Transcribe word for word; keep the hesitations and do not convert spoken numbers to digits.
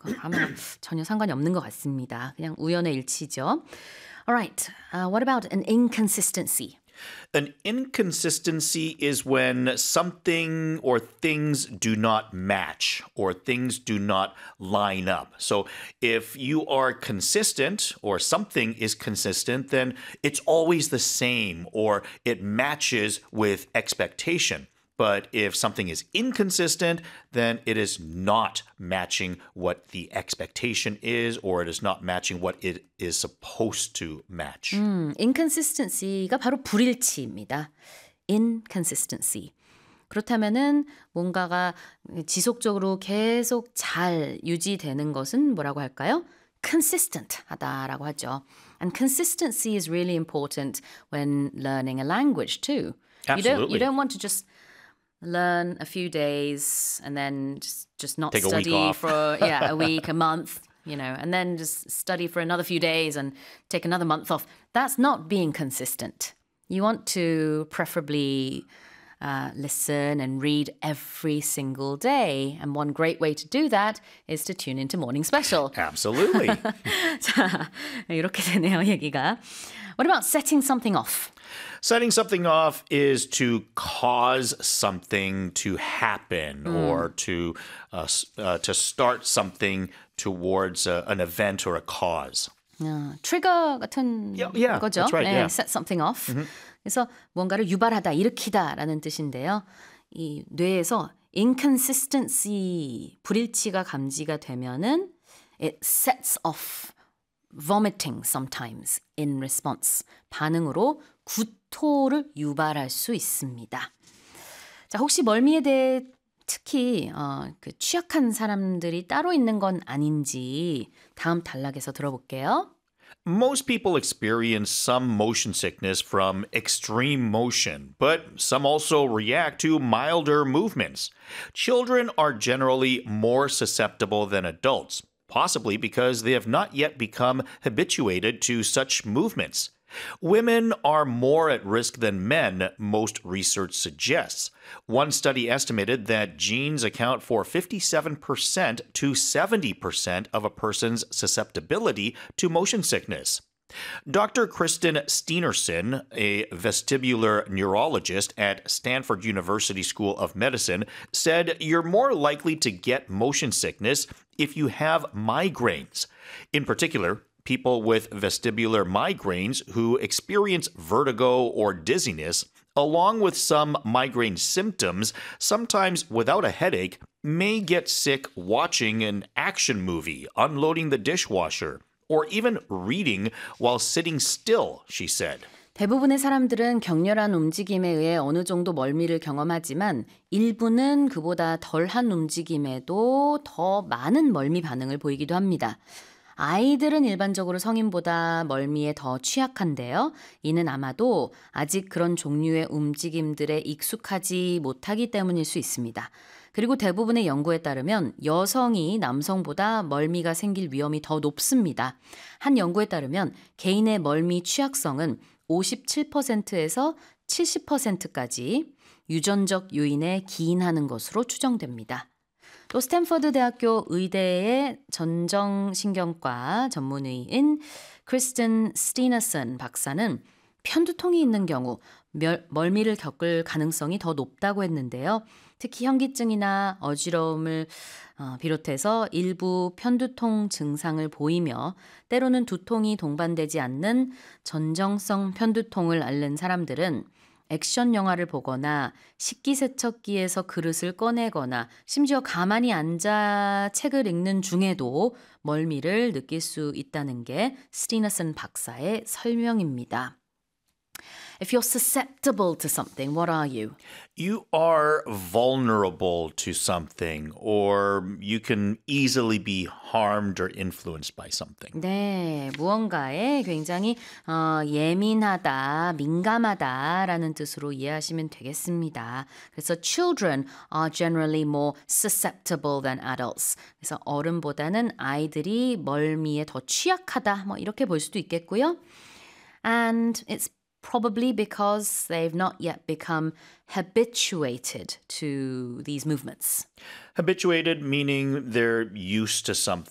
하면 전혀 상관이 없는 것 같습니다. 그냥 우연의 일치죠. Alright, uh, what about an inconsistency? An inconsistency is when something or things do not match or things do not line up. So if you are consistent or something is consistent, then it's always the same or it matches with expectation. But if something is inconsistent, then it is not matching what the expectation is or it is not matching what it is supposed to match. 음, inconsistency가 바로 불일치입니다. inconsistency. 그렇다면은 뭔가가 지속적으로 계속 잘 유지되는 것은 뭐라고 할까요? consistent 하다라고 하죠. And consistency is really important when learning a language too. Absolutely. You don't, you don't want to just learn a few days and then just, just not Take a week study off. for yeah, a week, a month, you know, and then just study for another few days and take another month off. That's not being consistent. You want to preferably uh, listen and read every single day. And one great way to do that is to tune into Morning Special. Absolutely. 자, 이렇게 되네요, 얘기가. What about setting something off? Setting something off is to cause something to happen or to uh, s- uh, to start something towards uh, an event or a cause. 어, 트리거 같은 Yeah, yeah, 거죠. that's right, 네, yeah. set something off. 그래서 뭔가를 유발하다, 일으키다라는 뜻인데요. 이 뇌에서 inconsistency, 불일치가 감지가 되면은 it sets off vomiting sometimes in response. 반응으로 구토를 유발할 수 있습니다. 자, 혹시 멀미에 대해 특히 어, 그 취약한 사람들이 따로 있는 건 아닌지 다음 단락에서 들어볼게요. Most people experience some motion sickness from extreme motion, but some also react to milder movements. Children are generally more susceptible than adults, possibly because they have not yet become habituated to such movements. Women are more at risk than men, most research suggests. One study estimated that genes account for fifty-seven percent to seventy percent of a person's susceptibility to motion sickness. Doctor Kristen Steenerson, a vestibular neurologist at Stanford University School of Medicine, said you're more likely to get motion sickness if you have migraines. In particular, people with vestibular migraines who experience vertigo or dizziness, along with some migraine symptoms, sometimes without a headache, may get sick watching an action movie, unloading the dishwasher, or even reading while sitting still, she said. 대부분의 사람들은 격렬한 움직임에 의해 어느 정도 멀미를 경험하지만 일부는 그보다 덜한 움직임에도 더 많은 멀미 반응을 보이기도 합니다. 아이들은 일반적으로 성인보다 멀미에 더 취약한데요. 이는 아마도 아직 그런 종류의 움직임들에 익숙하지 못하기 때문일 수 있습니다. 그리고 대부분의 연구에 따르면 여성이 남성보다 멀미가 생길 위험이 더 높습니다. 한 연구에 따르면 개인의 멀미 취약성은 오십칠 퍼센트에서 칠십 퍼센트까지 유전적 요인에 기인하는 것으로 추정됩니다. 또 스탠퍼드 대학교 의대의 전정신경과 전문의인 크리스틴 스티너슨 박사는 편두통이 있는 경우 멸, 멀미를 겪을 가능성이 더 높다고 했는데요. 특히 현기증이나 어지러움을 어, 비롯해서 일부 편두통 증상을 보이며 때로는 두통이 동반되지 않는 전정성 편두통을 앓는 사람들은 액션 영화를 보거나 식기세척기에서 그릇을 꺼내거나 심지어 가만히 앉아 책을 읽는 중에도 멀미를 느낄 수 있다는 게 스티너슨 박사의 설명입니다. If you're susceptible to something, what are you? You are vulnerable to something, or you can easily be harmed or influenced by something. 네, 무언가에 굉장히 어, 예민하다, 민감하다라는 뜻으로 이해하시면 되겠습니다. 그래서 children are generally more susceptible than adults. 그래서 어른보다는 아이들이 멀미에 더 취약하다, 뭐 이렇게 볼 수도 있겠고요. And it's probably because they've not yet become habituated to these movements. Habituated meaning they're used to some